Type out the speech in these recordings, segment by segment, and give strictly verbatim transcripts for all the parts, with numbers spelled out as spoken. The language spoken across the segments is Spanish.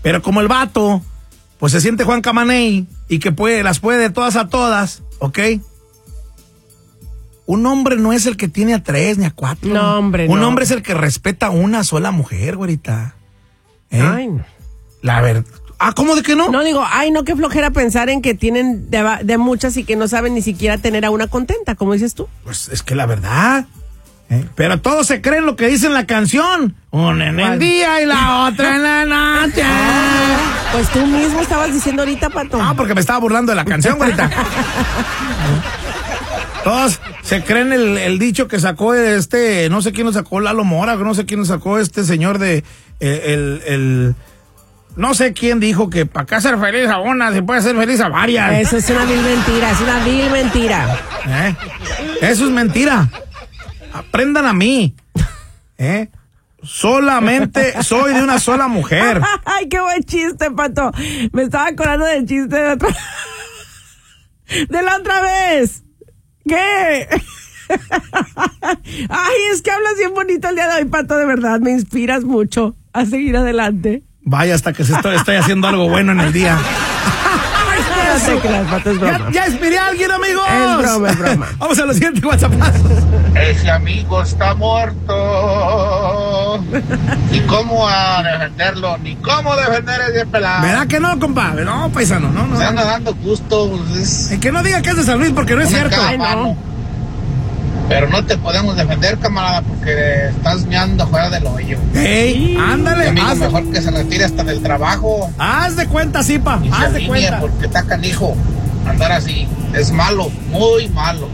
Pero como el vato, pues se siente Juan Camaney y que puede, las puede de todas a todas, ¿ok? Un hombre no es el que tiene a tres ni a cuatro. No, hombre, Un no. hombre es el que respeta a una sola mujer, güerita. ¿Eh? Ay, no. La verdad. Ah, ¿cómo de que no? No, digo, ay, no, qué flojera pensar en que tienen de, de muchas y que no saben ni siquiera tener a una contenta, como dices tú. Pues es que la verdad. ¿Eh? Pero todos se creen lo que dice en la canción. Una en el día y la otra en la noche. Pues tú mismo estabas diciendo ahorita, Pato. No, porque me estaba burlando de la canción, güerita. Todos se creen el, el dicho que sacó este, no sé quién lo sacó, Lalo Mora, no sé quién lo sacó este señor de, eh, el, el, no sé quién dijo que para acá ser feliz a una se puede ser feliz a varias. Eso es una vil mentira, es una vil mentira. ¿Eh? Eso es mentira. Aprendan a mí. ¿Eh? Solamente soy de una sola mujer. Ay, qué buen chiste, Pato. Me estaba acordando del chiste de otra, de la otra vez. ¿Qué? Ay, es que hablas bien bonito el día de hoy, Pato, de verdad, me inspiras mucho a seguir adelante. Vaya, hasta que se estoy, estoy haciendo algo bueno en el día. No te creas, Pato, es broma. Ya, ya inspiré a alguien, amigos. Es broma, es broma. Vamos a los siguientes WhatsApp. Ese amigo está muerto. Ni cómo a defenderlo, ni cómo defender a ese pelado. ¿Verdad que no, compadre? No, paisano, no, no. Se anda dando gusto. Pues, es... Que no diga que es de San Luis porque no es cierto. Ay, no. Pero no te podemos defender, camarada, porque estás meando fuera del hoyo. ¡Ey! ¡Ándale! Mi amigo haz mejor de... que se retire hasta del trabajo. Haz de cuenta, Zipa. Y Haz se de cuenta. Porque está canijo andar así. Es malo, muy malo.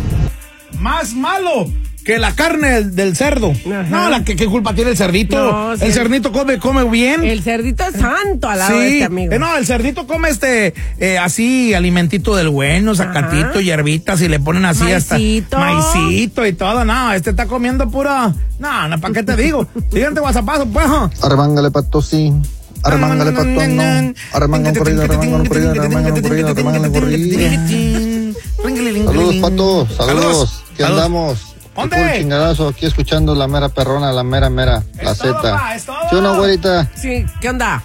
Más malo que la carne del, del cerdo. Ajá. No, la que qué culpa tiene el cerdito. No, sí, el cerdito come, come bien. El cerdito es santo al lado sí, de este amigo. Eh, no, el cerdito come este eh, así alimentito del bueno, zacatito, hierbitas y le ponen así maicito. hasta maicito y todo. No, este está comiendo puro. No, no, ¿para qué te digo? Siguiente WhatsAppazo, pues. Armángale, Pato, sí. Armángale, Pato, no. Armángale corrido, armángale corrido, armángale corrido, armángale corrido. Saludos, Pato, saludos. ¿Qué andamos? ¿Dónde? Un chingadazo, aquí escuchando la mera perrona, la mera mera, es la todo, Z. Pa, es todo. ¿Sí o no, güerita? Sí, ¿qué onda?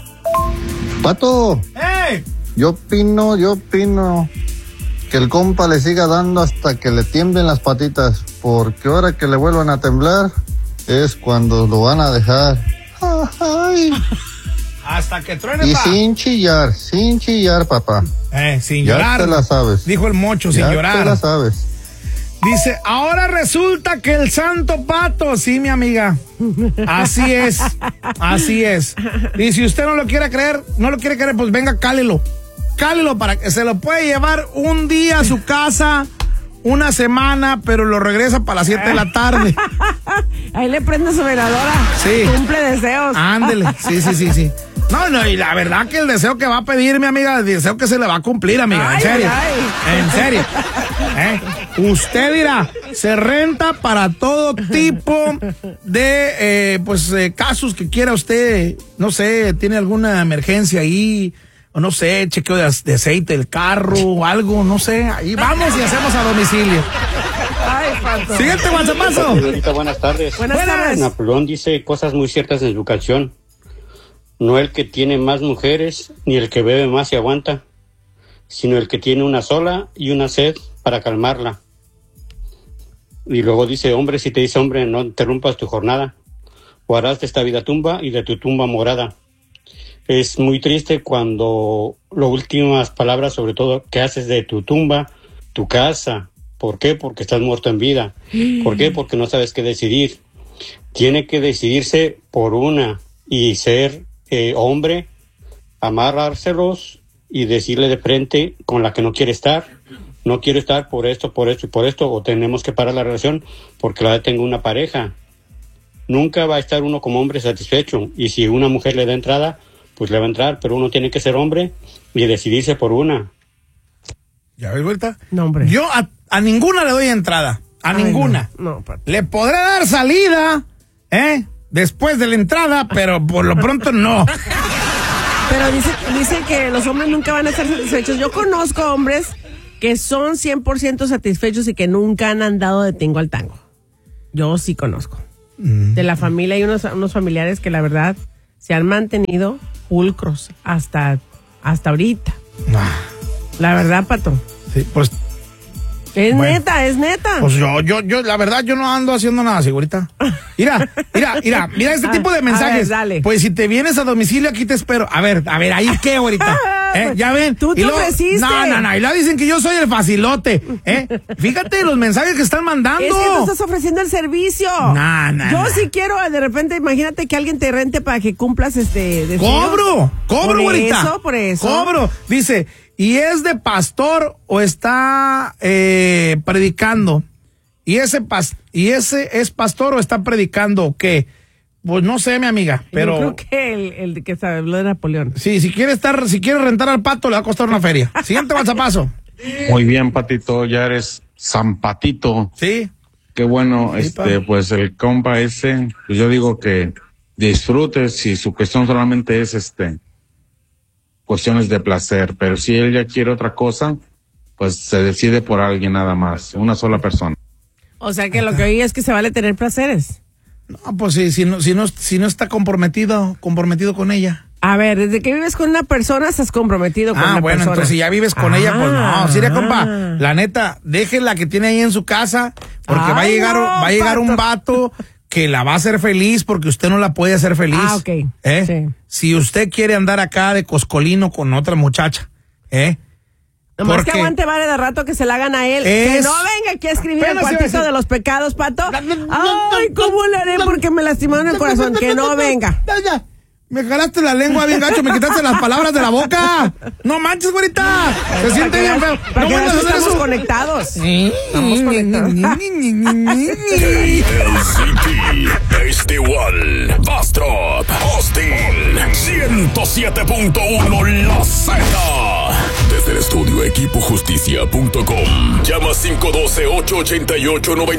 Pato, hey. yo opino, yo opino que el compa le siga dando hasta que le tiemblen las patitas, porque ahora que le vuelvan a temblar es cuando lo van a dejar. Ay. Hasta que truene, Y pa. sin chillar, sin chillar, papá. Eh, sin ya llorar. Ya te la sabes. Dijo el mocho, sin ya llorar. Ya te la sabes. Dice, ahora resulta que el santo pato, sí, mi amiga, así es, así es. Y si usted no lo quiere creer, no lo quiere creer, pues venga, cálelo, cálelo para que se lo puede llevar un día a su casa, una semana, pero lo regresa para las siete de la tarde. Ahí le prende su veladora. Sí. Cumple deseos. Ándele, sí, sí, sí, sí. No, no, y la verdad que el deseo que va a pedir, mi amiga, el deseo que se le va a cumplir, amiga, ay, en serio, ay. en serio. ¿Eh? Usted dirá, se renta para todo tipo de, eh, pues, eh, casos que quiera usted, no sé, tiene alguna emergencia ahí, o no sé, chequeo de, de aceite del carro, o algo, no sé, ahí vamos y hacemos a domicilio. Ay, Pato. Siguiente WhatsAppazo. Buenas tardes. Buenas tardes. Napoleón dice cosas muy ciertas en su canción. No el que tiene más mujeres, ni el que bebe más y aguanta, sino el que tiene una sola y una sed para calmarla. Y luego dice, hombre, si te dice hombre, no interrumpas tu jornada, o harás de esta vida tumba y de tu tumba morada. Es muy triste cuando las últimas palabras, sobre todo, que haces de tu tumba, tu casa. ¿Por qué? Porque estás muerto en vida. ¿Por qué? Porque no sabes qué decidir. Tiene que decidirse por una y ser eh, hombre, amarrárselos y decirle de frente con la que no quiere estar. No quiero estar por esto, por esto y por esto, o tenemos que parar la relación porque la tengo una pareja. Nunca va a estar uno como hombre satisfecho, y si una mujer le da entrada, pues le va a entrar, pero uno tiene que ser hombre y decidirse por una. ¿Ya ves vuelta? No, hombre. Yo a, a ninguna le doy entrada, a Ay, ninguna. No, no, le podré dar salida, ¿eh? Después de la entrada, pero por lo pronto no. Pero dice, dice que los hombres nunca van a estar satisfechos. Yo conozco hombres que son cien por ciento satisfechos y que nunca han andado de tingo al tango. Yo sí conozco. Mm. De la familia hay unos, unos familiares que la verdad se han mantenido pulcros hasta, hasta ahorita. Ah, La verdad, Pato. sí, pues, Es Bueno. neta, es neta. pues yo, yo, yo, la verdad, yo no ando haciendo nada así ahorita. Mira, mira, mira, mira este A- tipo de a mensajes. ver, dale. Pues si te vienes a domicilio, aquí te espero. A ver, a ver, ahí qué ahorita. ¿Eh? Ya ven. Tú te Y luego- ofreciste. No, no, no. Y luego dicen que yo soy el facilote. ¿Eh? Fíjate los mensajes que están mandando. Es que tú estás ofreciendo el servicio. Nah, nah, Yo nah. sí quiero, de repente, imagínate que alguien te rente para que cumplas este deseo. Cobro, cobro, Por güerita. eso, por eso. Cobro. Dice, ¿y es de pastor o está eh, predicando? ¿Y ese, pas ¿Y ese es pastor o está predicando o qué? Pues no sé, mi amiga, pero... Yo creo que el, el que se habló de Napoleón. Sí, si quiere estar, si quiere rentar al pato, le va a costar una feria. Siguiente WhatsAppazo. Muy bien, Patito, ya eres San Patito. Sí. Qué bueno, Sí, este, pa. pues el compa ese, pues yo digo que disfrutes si su cuestión solamente es este, cuestiones de placer, pero si él ya quiere otra cosa, pues se decide por alguien nada más, una sola persona. O sea que lo que oí es que se vale tener placeres. No, pues sí, si no, si no, si no está comprometido, comprometido con ella. A ver, desde que vives con una persona estás comprometido con Ah, una bueno, persona. entonces si ya vives con Ah, ella, pues no. Sí, compa, ah. la neta, déjela que tiene ahí en su casa, porque va a Ay, llegar, no, va a llegar un vato que la va a hacer feliz porque usted no la puede hacer feliz. Ah, ok. ¿Eh? Sí. Si usted quiere andar acá de coscolino con otra muchacha, ¿eh? Nomás Porque que aguante vale de rato que se la hagan a él. Que Es- no venga aquí a escribir Apenas el iba a cuartito decir- de los pecados, Pato. No, no, no, Ay, no, ¿cómo le haré? Porque me lastimaron el corazón. Que no venga. Ya, ya. Me jalaste la lengua bien gacho, me quitaste las palabras de la boca. No manches, güerita. Se siente bien feo. Para No que vuelvas a veas que hacer estamos eso. conectados. Sí. Estamos conectados. El City es igual. Bastrop, Austin, ciento siete punto uno La Z. Desde el estudio equipo justicia punto com. Llama cinco uno dos, ocho ocho ocho, nueve